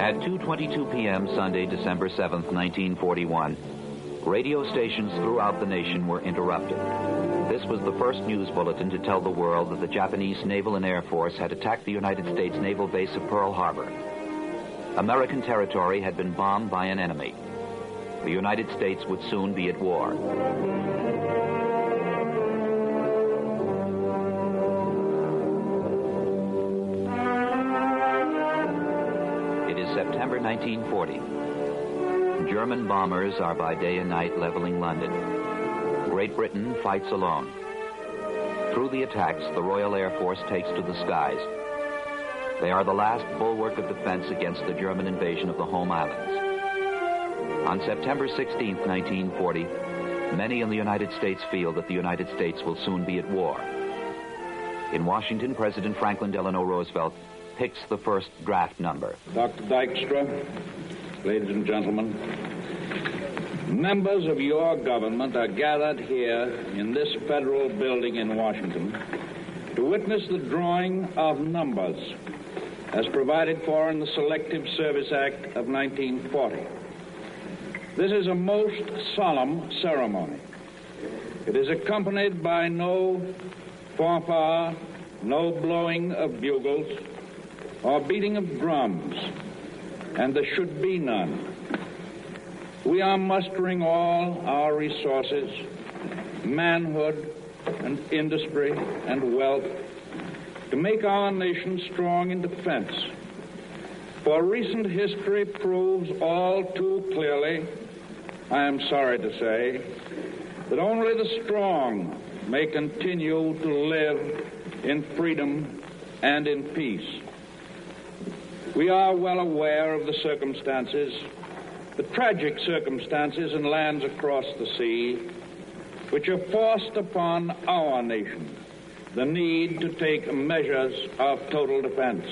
At 2:22 p.m. Sunday, December 7th, 1941, radio stations throughout the nation were interrupted. This was the first news bulletin to tell the world that the Japanese Naval and Air Force had attacked the United States naval base of Pearl Harbor. American territory had been bombed by an enemy. The United States would soon be at war. It is September 1940. German bombers are by day and night leveling London. Great Britain fights alone. Through the attacks, the Royal Air Force takes to the skies. They are the last bulwark of defense against the German invasion of the home islands. On September 16, 1940, many in the United States feel that the United States will soon be at war. In Washington, President Franklin Delano Roosevelt picks the first draft number. Dr. Dykstra, ladies and gentlemen, members of your government are gathered here in this federal building in Washington to witness the drawing of numbers as provided for in the Selective Service Act of 1940. This is a most solemn ceremony. It is accompanied by no fanfare, no blowing of bugles, or beating of drums, and there should be none. We are mustering all our resources, manhood and industry and wealth, to make our nation strong in defense. For recent history proves all too clearly, I am sorry to say, that only the strong may continue to live in freedom and in peace. We are well aware of the circumstances, the tragic circumstances in lands across the sea, which have forced upon our nation the need to take measures of total defense.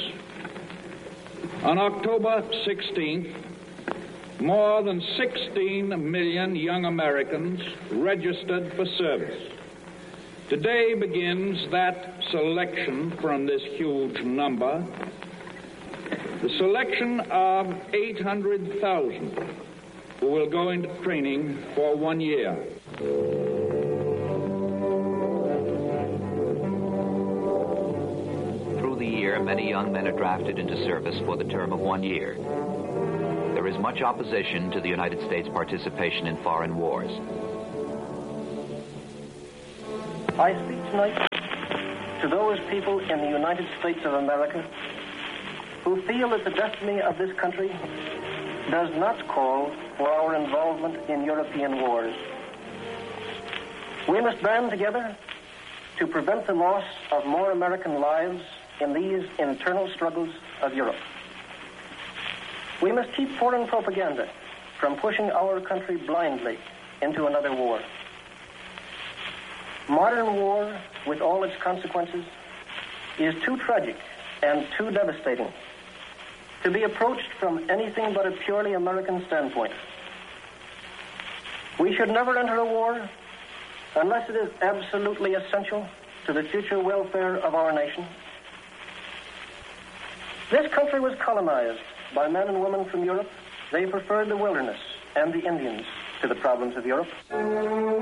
On October 16th, more than 16 million young Americans registered for service. Today begins that selection from this huge number, the selection of 800,000 who will go into training for 1 year. Through the year, many young men are drafted into service for the term of 1 year. There is much opposition to the United States participation in foreign wars. I speak tonight to those people in the United States of America who feel that the destiny of this country does not call for our involvement in European wars. We must band together to prevent the loss of more American lives in these internal struggles of Europe. We must keep foreign propaganda from pushing our country blindly into another war. Modern war, with all its consequences, is too tragic and too devastating to be approached from anything but a purely American standpoint. We should never enter a war unless it is absolutely essential to the future welfare of our nation. This country was colonized by men and women from Europe. They preferred the wilderness and the Indians to the problems of Europe.